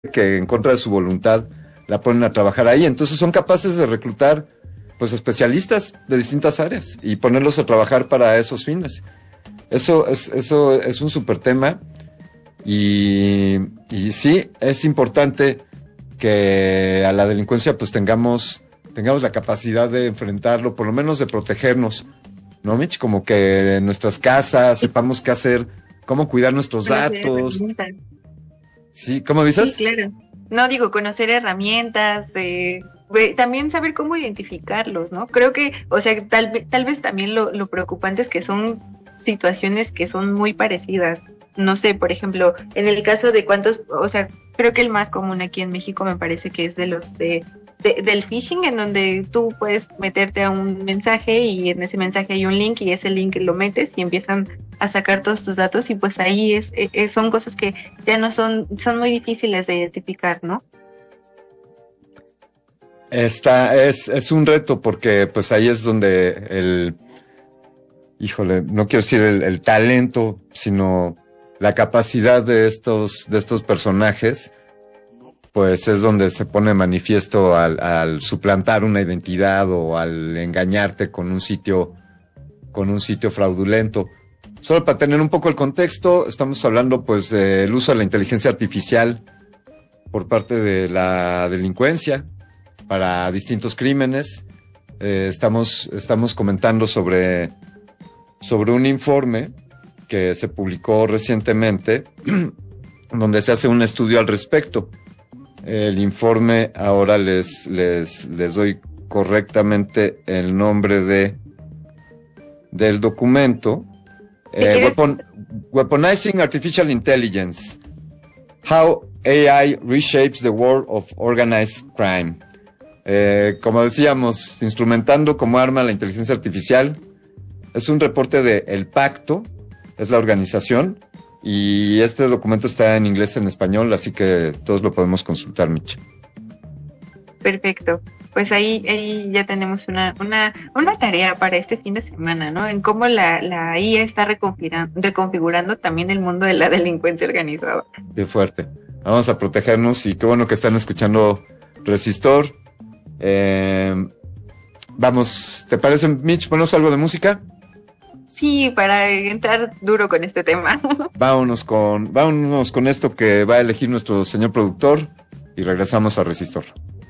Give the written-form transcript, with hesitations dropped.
que en contra de su voluntad la ponen a trabajar ahí. Entonces son capaces de reclutar pues especialistas de distintas áreas y ponerlos a trabajar para esos fines. Eso es un súper tema y sí, es importante que a la delincuencia pues tengamos la capacidad de enfrentarlo, por lo menos de protegernos, ¿no, Mitch? Como que en nuestras casas sepamos qué hacer, cómo cuidar nuestros datos. Sí, ¿cómo dices? Sí, claro. No digo conocer herramientas, también saber cómo identificarlos, ¿no? Creo que, o sea, tal vez también lo preocupante es que son situaciones que son muy parecidas. No sé, por ejemplo, en el caso de cuántos, o sea, creo que el más común aquí en México me parece que es de los del phishing, en donde tú puedes meterte a un mensaje y en ese mensaje hay un link y ese link lo metes y empiezan a sacar todos tus datos y pues ahí son cosas que ya no son muy difíciles de identificar, ¿no? Es un reto porque pues ahí es donde híjole, no quiero decir el talento, sino la capacidad de estos personajes, pues es donde se pone manifiesto al suplantar una identidad o al engañarte con un sitio fraudulento. Solo para tener un poco el contexto, estamos hablando pues del uso de la inteligencia artificial por parte de la delincuencia para distintos crímenes. Estamos comentando sobre un informe que se publicó recientemente donde se hace un estudio al respecto. El informe, ahora les doy correctamente el nombre del documento. Weaponizing Artificial Intelligence. How AI Reshapes the World of Organized Crime. Como decíamos, instrumentando como arma la inteligencia artificial. Es un reporte de El Pacto, es la organización, y este documento está en inglés y en español, así que todos lo podemos consultar, Mitch. Perfecto. Pues ahí ya tenemos una tarea para este fin de semana, ¿no? En cómo la IA está reconfigurando también el mundo de la delincuencia organizada. Qué fuerte. Vamos a protegernos y qué bueno que están escuchando Resistor. Vamos, ¿te parece, Mitch? ¿Ponemos algo de música? Sí, para entrar duro con este tema. Vámonos con esto que va a elegir nuestro señor productor y regresamos a Resistor.